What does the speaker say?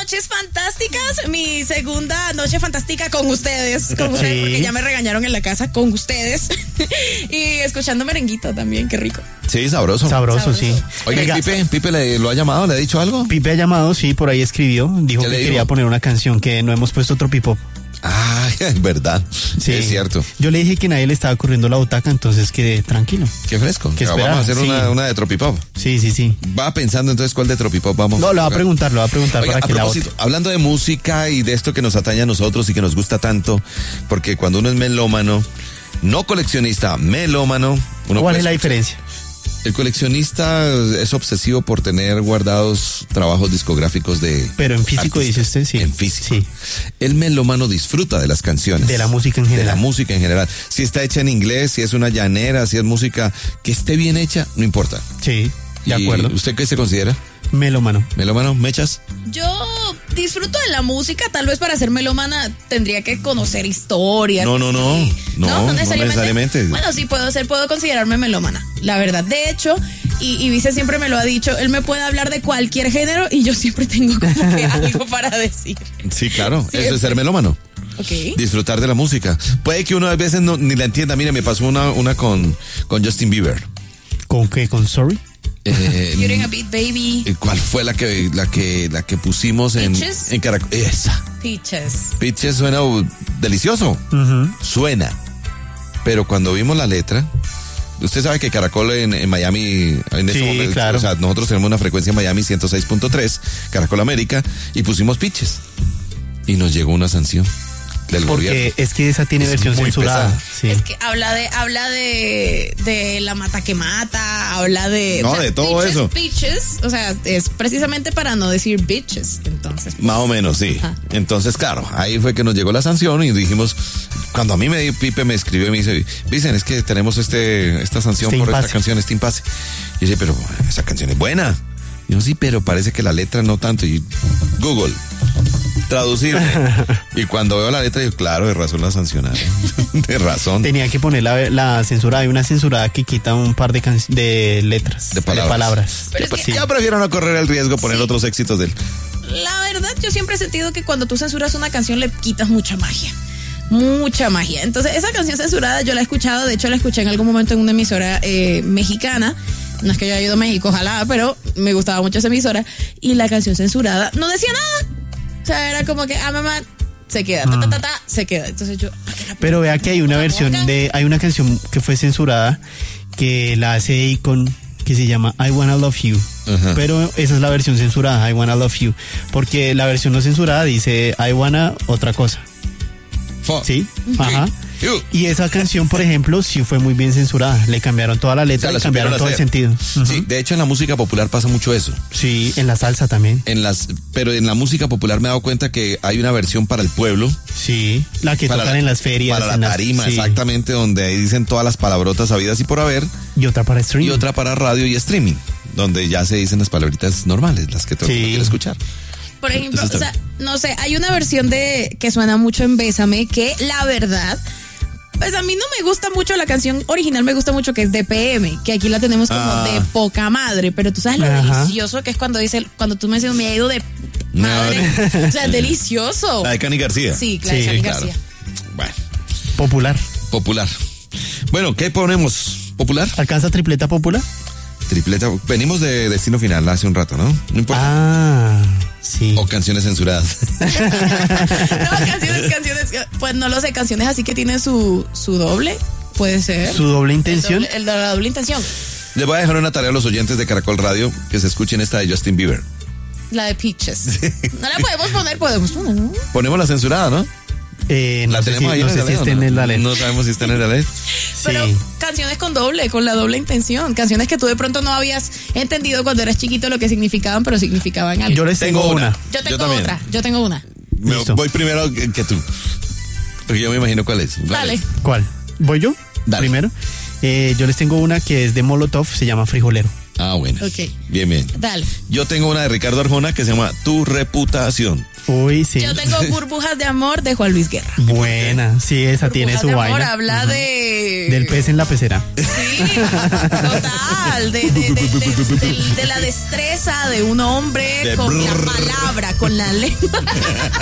noches fantásticas. Mi segunda noche fantástica con ustedes, porque ya me regañaron en la casa con ustedes. Y escuchando merenguito también, qué rico. Sí, sabroso. Sabroso, sí. Oiga, Pipe lo ha llamado, ¿le ha dicho algo? Pipe ha llamado, sí, por ahí escribió. Dijo que quería poner una canción, que no hemos puesto Tropipop. Ah, es verdad. Sí, es cierto. Yo le dije que nadie le estaba corriendo la butaca, entonces quedé tranquilo. Qué fresco. Vamos a hacer una de Tropipop. Sí. Va pensando entonces cuál de Tropipop vamos. No, lo va a preguntar Oiga, para que la vote. Hablando de música y de esto que nos atañe a nosotros y que nos gusta tanto, porque cuando uno es melómano, no coleccionista, melómano. ¿Cuál es la diferencia? El coleccionista es obsesivo por tener guardados trabajos discográficos de... Pero en físico, artistas. Dice usted, sí. En físico. Sí. El melómano disfruta de las canciones. De la música en general. De la música en general. Si está hecha en inglés, si es una llanera, si es música que esté bien hecha, no importa. Sí, de acuerdo. ¿Usted qué se considera? Melómano. ¿Melómano? ¿Mechas? Yo disfruto de la música, tal vez para ser melómana tendría que conocer historias. No necesariamente. Bueno, sí, puedo considerarme melómana, la verdad. De hecho, y Vice siempre me lo ha dicho, él me puede hablar de cualquier género y yo siempre tengo como que algo para decir. Sí, claro, eso es ser melómano. Okay. Disfrutar de la música. Puede que uno a veces ni la entienda. Mire, me pasó una con Justin Bieber. ¿Con qué? ¿Con Sorry? You're in a beat, baby. ¿Cuál fue la que pusimos en Caracol? Esa. Peaches suena delicioso. Uh-huh. Suena. Pero cuando vimos la letra, usted sabe que Caracol en Miami, en ese momento, claro. O sea, nosotros tenemos una frecuencia en Miami 106.3, Caracol América, y pusimos Peaches. Y nos llegó una sanción del gobierno. Porque es que esa tiene versión censurada. Sí. Es que habla de la mata que mata, habla de... No, de todo eso. Bitches, o sea, es precisamente para no decir bitches, entonces. Pues, más o menos, sí. Ajá. Entonces, claro, ahí fue que nos llegó la sanción y dijimos, cuando a mí Pipe me escribió y me dice, dicen, es que tenemos esta sanción por esta canción, este impasse. Y dice, pero esa canción es buena. Y yo, sí, pero parece que la letra no tanto. Y Google, traducir. Y cuando veo la letra, digo, claro, de razón la sancionaron. De razón. Tenía que poner la censurada. Hay una censurada que quita un par de letras. De palabras. Pero yo prefiero no correr el riesgo de poner otros éxitos de él. La verdad, yo siempre he sentido que cuando tú censuras una canción le quitas mucha magia. Mucha magia. Entonces, esa canción censurada yo la he escuchado. De hecho, la escuché en algún momento en una emisora mexicana. No es que yo haya ido a México, ojalá, pero me gustaba mucho esa emisora. Y la canción censurada no decía nada. O sea, era como que, mamá, se queda, se queda. Entonces yo... Pero vea que hay una versión hay una canción que fue censurada que la hace Akon, que se llama I Wanna Love You. Uh-huh. Pero esa es la versión censurada, I Wanna Love You. Porque la versión no censurada dice I Wanna otra cosa. ¿Sí? Ajá. Y esa canción, por ejemplo, sí fue muy bien censurada. Le cambiaron toda la letra, le cambiaron todo el sentido. Uh-huh. Sí, de hecho en la música popular pasa mucho eso. Sí, en la salsa también. Pero en la música popular me he dado cuenta que hay una versión para el pueblo. Sí, la que tocan en las ferias. Para la tarima, sí. Exactamente, donde ahí dicen todas las palabrotas habidas y por haber. Y otra para streaming. Y otra para radio y streaming, donde ya se dicen las palabritas normales, las que todo el mundo quiere escuchar. Por ejemplo, o sea, no sé, hay una versión que suena mucho en Bésame que la verdad, pues a mí no me gusta mucho la canción original, me gusta mucho que es de PM, que aquí la tenemos como de poca madre, pero tú sabes lo delicioso que es cuando tú me dices me ha ido de madre, o sea, delicioso. La de Cani García. Sí, claro, Cani García. Bueno. Popular. Bueno, ¿qué ponemos? ¿Popular? ¿Alcanza tripleta popular? Tripleta, venimos de Destino Final hace un rato, ¿no? No importa. Sí. O canciones censuradas. No, canciones, pues no lo sé, canciones así que tienen su doble, puede ser. ¿Su doble intención? La doble intención. Les voy a dejar una tarea a los oyentes de Caracol Radio que se escuchen esta de Justin Bieber. La de Peaches. No la podemos poner, ¿no? Ponemos la censurada, ¿no? La tenemos ahí. No sé si está en la ley. No sabemos si está en la ley. Pero canciones con la doble intención. Canciones que tú de pronto no habías entendido cuando eras chiquito lo que significaban, pero significaban algo. Yo les tengo una. Yo tengo una. Voy primero que tú. Porque yo me imagino cuál es. Dale. ¿Cuál? ¿Voy yo? Dale. Primero. Yo les tengo una que es de Molotov, se llama Frijolero. Ah, bueno. Ok. Bien. Dale. Yo tengo una de Ricardo Arjona que se llama Tu reputación. Uy, sí. Yo tengo Burbujas de amor de Juan Luis Guerra. Buena, sí, esa Burbujas tiene su de vaina. amor habla de... Del pez en la pecera. Sí, total. De la destreza de un hombre con la palabra, con la lengua.